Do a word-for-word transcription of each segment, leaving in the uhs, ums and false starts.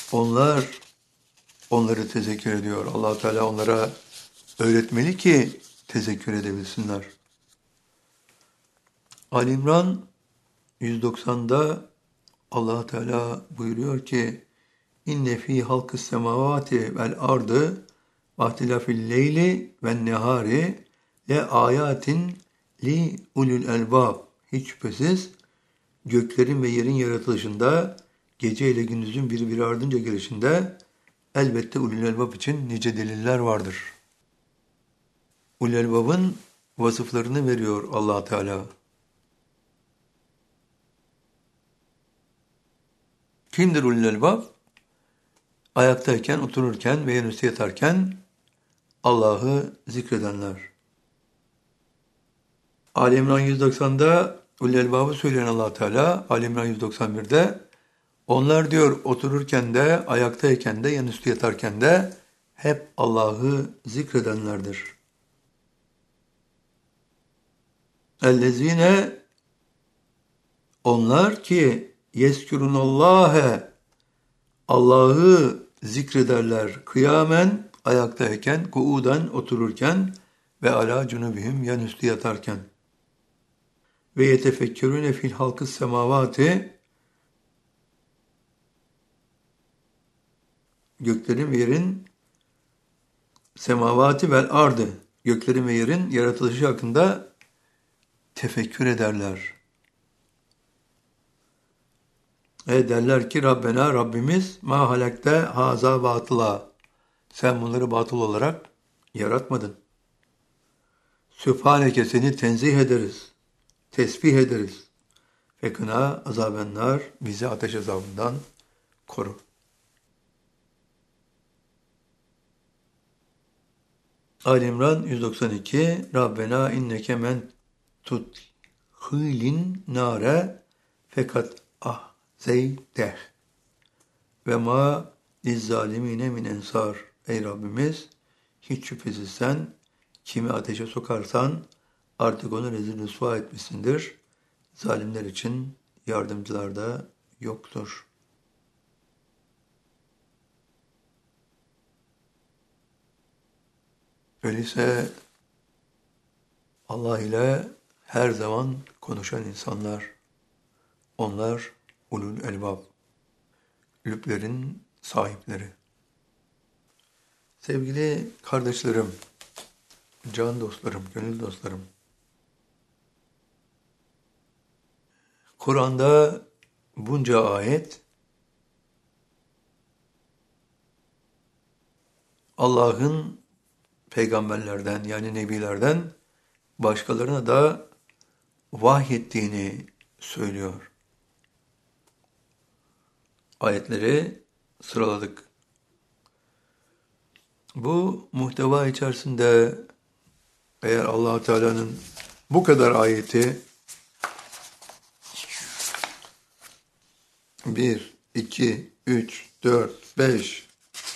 Onlar onları tezekkür ediyor. Allah Teala onlara öğretmeli ki tezekkür edebilsinler. Ali İmran yüz doksanda Allah Teala buyuruyor ki İnne fî halkı semavati vel ardı vahtilafil leyli ven nehari le ayatin li ulul elbab. Hiç şüphesiz göklerin ve yerin yaratılışında gece ile gündüzün birbiri ardınca gelişinde elbette ulul elbab için nice deliller vardır. Ulul elbabın vasıflarını veriyor Allah Teala. Kimdir ulul elbab? Ayaktayken, otururken ve yanüstü yatarken Allah'ı zikredenler. Ali İmran yüz doksanda ulul elbabı söyleyen Allah Teala, Ali İmran yüz doksan birde onlar diyor otururken de, ayaktayken de, yanüstü yatarken de hep Allah'ı zikredenlerdir. Ellezine onlar ki yeskürunallâhe Allah'ı zikrederler kıyamen, ayaktayken, kuuden otururken ve ala cunubihim yanüstü yatarken. Ve yetefekkürüne fil halkı semavati göklerin ve yerin semavati vel ardı göklerin ve yerin yaratılışı hakkında tefekkür ederler. E derler ki Rabbena Rabbimiz ma halekte haza batıla. Sen bunları batıl olarak yaratmadın. Sübhaneke seni tenzih ederiz. Tesbih ederiz. Fekına azabennar bizi ateş azabından koru. Ali İmran yüz doksan iki Rabbena inneke men tudhilin nare fekat ah zeydeh ve ma lizzalimine min ensar. Ey Rabbimiz hiç şüphesiz sen kimi ateşe sokarsan artık onu rezil rüsva etmişsindir. Zalimler için yardımcılar da yoktur. Öyleyse Allah ile her zaman konuşan insanlar, onlar ulul elbab, lüblerin sahipleri. Sevgili kardeşlerim, can dostlarım, gönül dostlarım, Kur'an'da bunca ayet Allah'ın peygamberlerden yani nebilerden başkalarına da vahyettiğini söylüyor. Ayetleri sıraladık. Bu muhteva içerisinde eğer Allah Teala'nın bu kadar ayeti bir, iki, üç, dört, beş,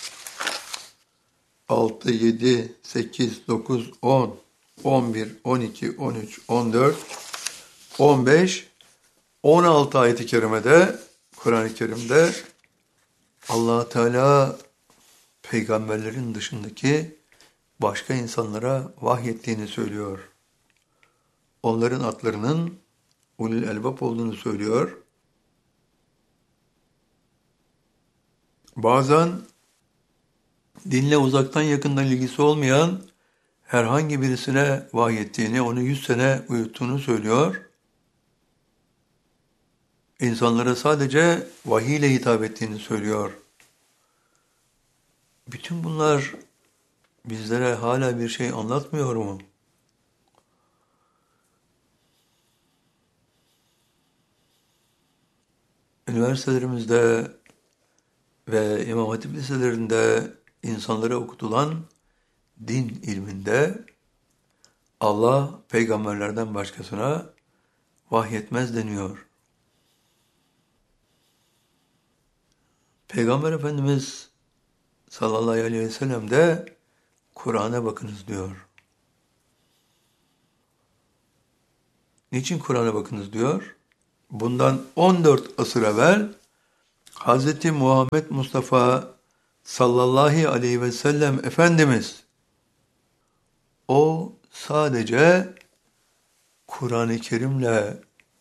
altı, yedi, sekiz, dokuz, on, on bir, on iki, on üç, on dört, on beş, on altı ayet-i kerimede Kur'an-ı Kerim'de Allah Teala peygamberlerin dışındaki başka insanlara vahyettiğini söylüyor. Onların adlarının ulul elbab olduğunu söylüyor. Bazen dinle uzaktan yakından ilgisi olmayan herhangi birisine vahyettiğini, onu yüz sene uyuttuğunu söylüyor. İnsanlara sadece vahiy ile hitap ettiğini söylüyor. Bütün bunlar bizlere hala bir şey anlatmıyor mu? Üniversitelerimizde ve İmam Hatip liselerinde insanlara okutulan din ilminde Allah peygamberlerden başkasına vahyetmez deniyor. Peygamber Efendimiz sallallahu aleyhi ve sellem de Kur'an'a bakınız diyor. Niçin Kur'an'a bakınız diyor? Bundan on dört asır evvel Hz. Muhammed Mustafa sallallahu aleyhi ve sellem Efendimiz, o sadece Kur'an-ı Kerim'le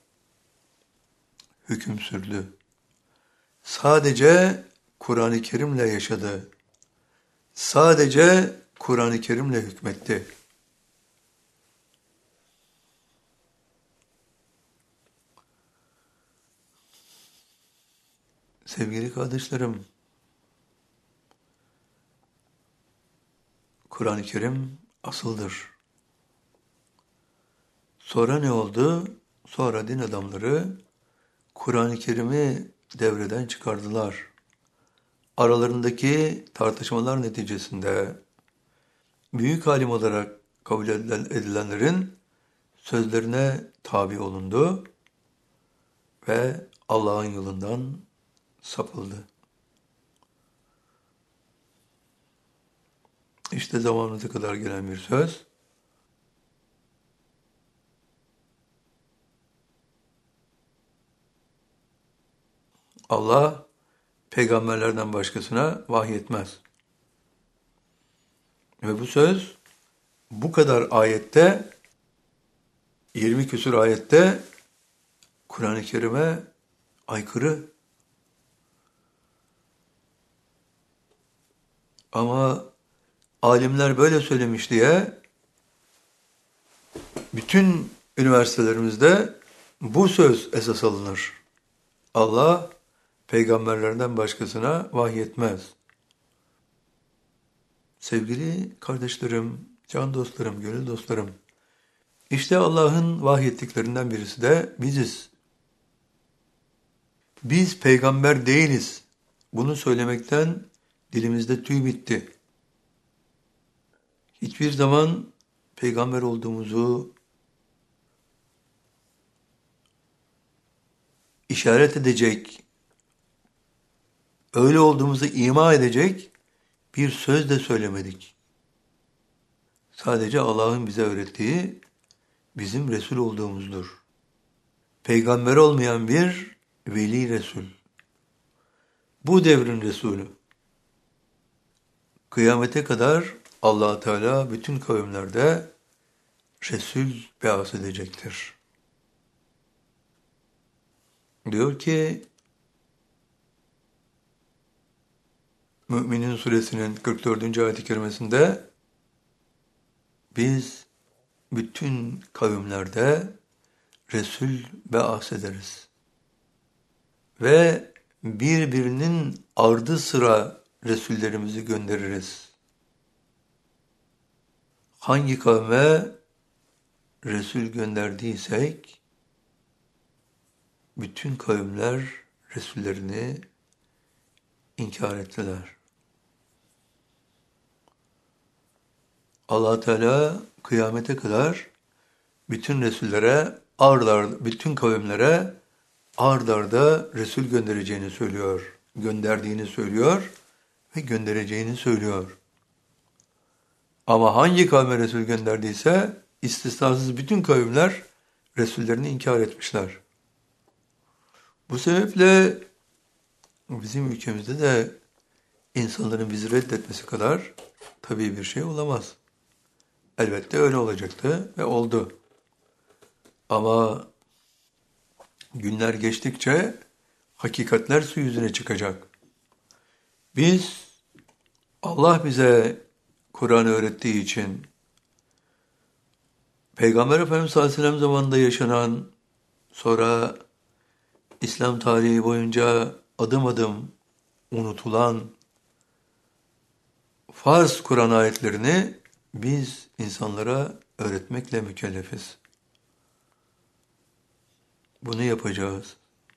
hüküm sürdü. Sadece Kur'an-ı Kerim'le yaşadı. Sadece Kur'an-ı Kerim'le hükmetti. Sevgili kardeşlerim, Kur'an-ı Kerim asıldır. Sonra ne oldu? Sonra din adamları Kur'an-ı Kerim'i devreden çıkardılar. Aralarındaki tartışmalar neticesinde büyük alim olarak kabul edilen, edilenlerin sözlerine tabi olundu ve Allah'ın yolundan sapıldı. İşte zamanımıza kadar gelen bir söz. Allah peygamberlerden başkasına vahyetmez. Ve bu söz bu kadar ayette, yirmi küsur ayette Kur'an-ı Kerim'e aykırı. Ama alimler böyle söylemiş diye bütün üniversitelerimizde bu söz esas alınır. Allah peygamberlerden başkasına vahyetmez. Sevgili kardeşlerim, can dostlarım, gönül dostlarım, işte Allah'ın vahyettiklerinden birisi de biziz. Biz peygamber değiliz. Bunu söylemekten dilimizde tüy bitti. Hiçbir zaman peygamber olduğumuzu işaret edecek, öyle olduğumuzu ima edecek bir söz de söylemedik. Sadece Allah'ın bize öğrettiği bizim Resul olduğumuzdur. Peygamber olmayan bir veli Resul. Bu devrin Resulü. Kıyamete kadar Allah Teala bütün kavimlerde Resul beas edecektir. Diyor ki Mü'minin suresinin kırk dördüncü ayet-i kerimesinde biz bütün kavimlerde Resul beas ederiz. Ve birbirinin ardı sıra Resullerimizi göndeririz. Hangi kavme Resul gönderdiysek bütün kavimler Resullerini inkar ettiler. Allah Teala kıyamete kadar bütün Resullere ard arda, bütün kavimlere ard arda Resul göndereceğini söylüyor. Gönderdiğini söylüyor ve göndereceğini söylüyor. Ama hangi kavme Resul gönderdiyse istisnasız bütün kavimler Resullerini inkar etmişler. Bu sebeple bizim ülkemizde de insanların bizi reddetmesi kadar tabii bir şey olamaz. Elbette öyle olacaktı ve oldu. Ama günler geçtikçe hakikatler su yüzüne çıkacak. Biz Allah bize Kur'an öğrettiği için Peygamber Efendimiz sallallahu aleyhi ve sellem zamanında yaşanan, sonra İslam tarihi boyunca adım adım unutulan farz Kur'an ayetlerini biz insanlara öğretmekle mükellefiz. Bunu yapacağız.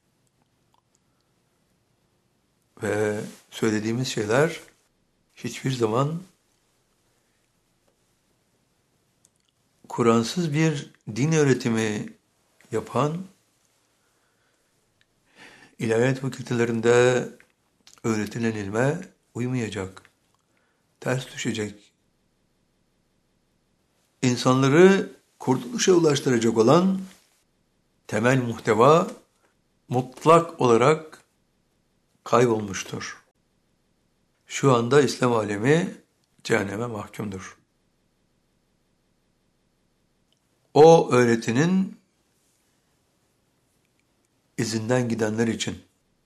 Ve söylediğimiz şeyler hiçbir zaman Kur'ansız bir din öğretimi yapan, ilahiyat fakültelerinde öğretilen ilme uymayacak, ters düşecek. İnsanları kurtuluşa ulaştıracak olan temel muhteva mutlak olarak kaybolmuştur. Şu anda İslam alemi cehenneme mahkumdur. O öğretinin izinden gidenler için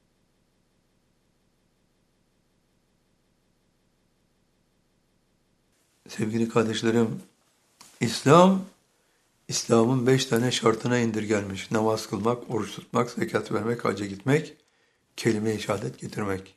sevgili kardeşlerim, İslam, İslam'ın beş tane şartına indirgenmiş. Namaz kılmak, oruç tutmak, zekat vermek, hacca gitmek, kelime-i şehadet getirmek.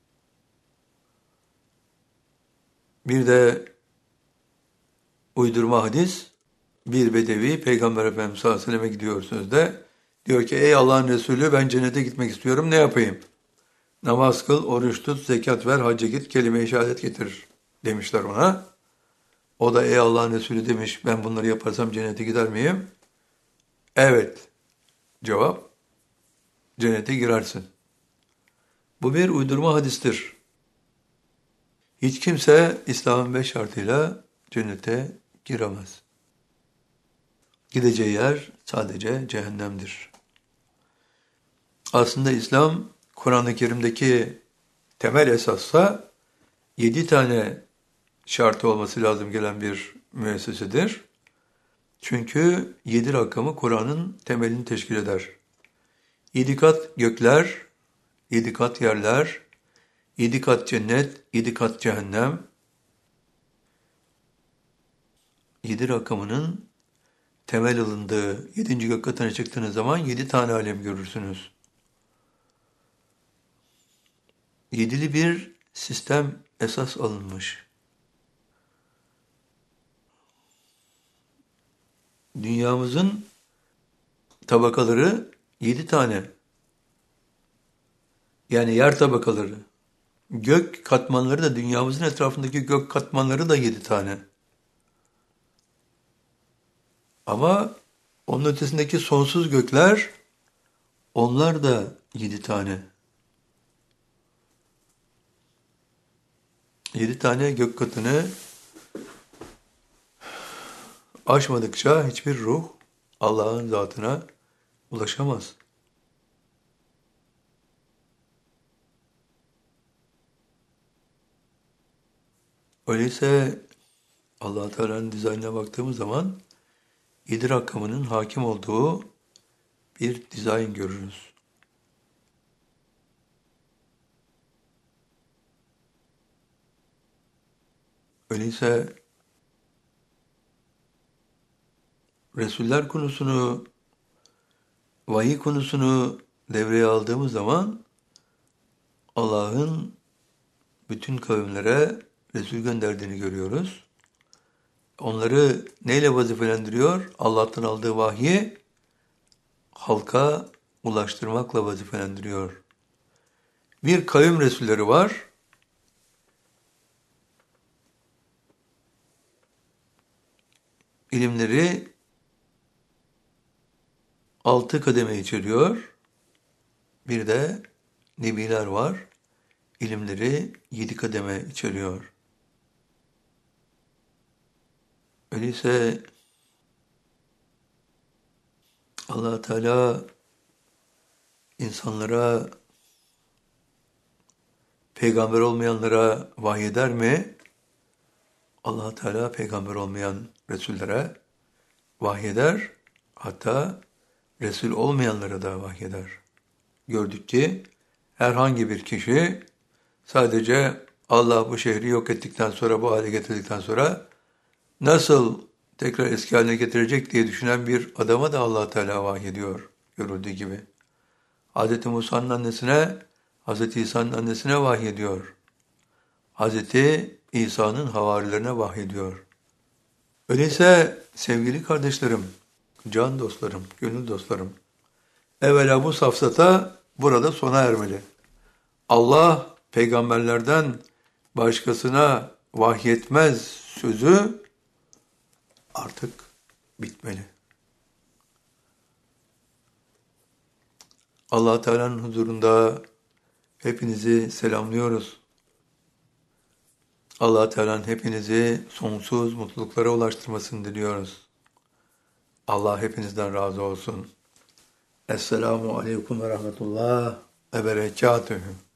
Bir de uydurma hadis, bir bedevi Peygamber Efendimiz sallallahu aleyhi ve sellem'e gidiyorsunuz de, diyor ki ey Allah'ın Resulü ben cennete gitmek istiyorum, ne yapayım? Namaz kıl, oruç tut, zekat ver, hacca git, kelime-i şehadet getir demişler ona. O da ey Allah'ın Resulü demiş, ben bunları yaparsam cennete gider miyim? Evet. Cevap, cennete girersin. Bu bir uydurma hadistir. Hiç kimse İslam'ın beş şartıyla cennete giremez. Gideceği yer sadece cehennemdir. Aslında İslam, Kur'an-ı Kerim'deki temel esassa yedi tane şartı olması lazım gelen bir müessesedir. Çünkü yedi rakamı Kur'an'ın temelini teşkil eder. Yedi kat gökler, yedi kat yerler, yedi kat cennet, yedi kat cehennem. Yedi rakamının temel alındığı yedinci gök katına çıktığınız zaman yedi tane alem görürsünüz. Yedili bir sistem esas alınmış. Dünyamızın tabakaları yedi tane. Yani yer tabakaları. Gök katmanları da dünyamızın etrafındaki gök katmanları da yedi tane. Ama onun ötesindeki sonsuz gökler, onlar da yedi tane. Yedi tane gök katını aşmadıkça hiçbir ruh Allah'ın zatına ulaşamaz. Öyleyse Allah Teala'nın dizaynına baktığımız zaman yedi rakamının hakim olduğu bir dizayn görürüz. Öyleyse Resuller konusunu, vahiy konusunu devreye aldığımız zaman Allah'ın bütün kavimlere Resul gönderdiğini görüyoruz. Onları neyle vazifelendiriyor? Allah'tan aldığı vahyi halka ulaştırmakla vazifelendiriyor. Bir kavim Resulleri var. İlimleri altı kademe içeriyor. Bir de nebiler var. İlimleri yedi kademe içeriyor. Öyleyse Allah Teala insanlara, peygamber olmayanlara vahyeder mi? Allah Teala peygamber olmayan Resullere vahyeder, hatta Resul olmayanlara da vahyeder. Gördük ki herhangi bir kişi sadece Allah bu şehri yok ettikten sonra, bu hale getirdikten sonra nasıl tekrar eski haline getirecek diye düşünen bir adama da Allah Teala vahyediyor görüldüğü gibi. Hz. Musa'nın annesine, Hz. İsa'nın annesine vahyediyor. Hz. İsa'nın havarilerine vahyediyor. Öyleyse sevgili kardeşlerim, can dostlarım, gönül dostlarım, evvela bu safsata burada sona ermeli. Allah peygamberlerden başkasına vahyetmez sözü artık bitmeli. Allah Teala'nın huzurunda hepinizi selamlıyoruz. Allah Teala'nın hepinizi sonsuz mutluluklara ulaştırmasını diliyoruz. Allah hepinizden razı olsun. Esselamu aleyküm ve rahmetullah ve berekatühü.